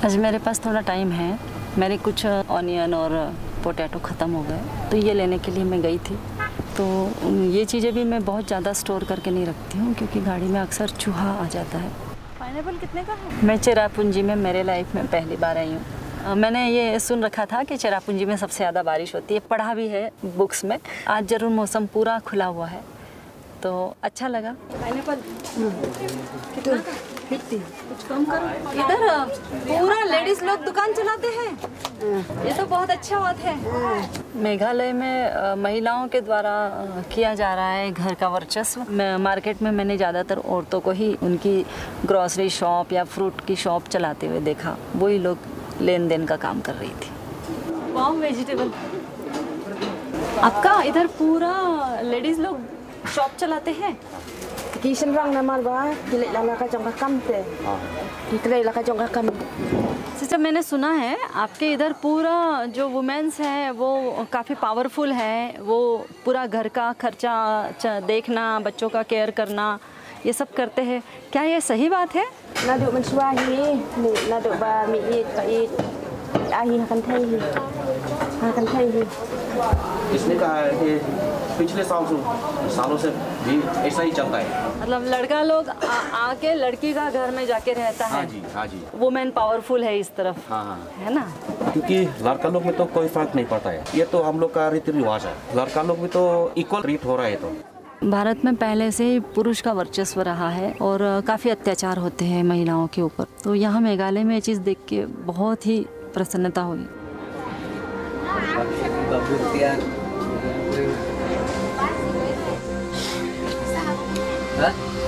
आज मेरे पास थोड़ा टाइम है। मेरे कुछ ऑनियन और पोटैटो ख़त्म हो गए तो ये लेने के लिए मैं गई थी। तो ये चीज़ें भी मैं बहुत ज़्यादा स्टोर करके नहीं रखती हूँ क्योंकि गाड़ी में अक्सर चूहा आ जाता है। पाइनएप्पल कितने का है? मैं चेरापूंजी में मेरे लाइफ में पहली बार आई हूँ। मैंने ये सुन रखा था कि चेरापूंजी में सबसे ज़्यादा बारिश होती है, पढ़ा भी है बुक्स में। आज ज़रूर मौसम पूरा खुला हुआ है तो अच्छा लगा। पाइनएप्पल कितना का? 50। कुछ कम करो। इधर पूरा लेडीज लोग दुकान चलाते हैं, ये तो बहुत अच्छा बात है। मेघालय में महिलाओं के द्वारा किया जा रहा है घर का वर्चस्व। मार्केट में मैंने ज़्यादातर औरतों को ही उनकी ग्रॉसरी शॉप या फ्रूट की शॉप चलाते हुए देखा। वही लोग लेन देन का काम कर रही थी। वाह, वेजिटेबल। आपका इधर पूरा लेडीज लोग शॉप चलाते हैं? Kisan rang naman ba? Dili lang ka jong kakam te. Dili lang ka jong kakam. Sister, मैंने सुना है आपके इधर पूरा जो वुमेन्स है वो काफ़ी पावरफुल है, वो पूरा घर का खर्चा देखना, बच्चों का केयर करना, ये सब करते हैं। क्या ये सही बात है? Nadu mensuahi, nadu ba miit pa it. Ahi akan thay. Akan thay. इसने कहा है कि पिछले सालों से भी ऐसा ही चलता है। मतलब लड़का लोग आके लड़की का घर में जाके रहता है। हाँ जी, हाँ जी। वुमेन पावरफुल है इस तरफ। हाँ, है ना? क्योंकि लड़का लोग में तो कोई फर्क नहीं पड़ता है, ये तो हम लोग का रीति रिवाज है। लड़का लोग भी तो इक्वल ट्रीट हो रहा है। तो भारत में पहले से ही पुरुष का वर्चस्व रहा है और काफ़ी अत्याचार होते हैं महिलाओं के ऊपर। तो यहाँ मेघालय में ये चीज़ देख के बहुत ही प्रसन्नता हुई। Hah?